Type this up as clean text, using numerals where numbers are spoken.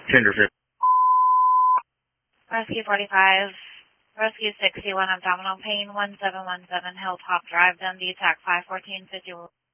Tenderfield. Rescue 45, Rescue 61, abdominal pain, 1717 Hilltop Drive, Dundee, TAC 51451.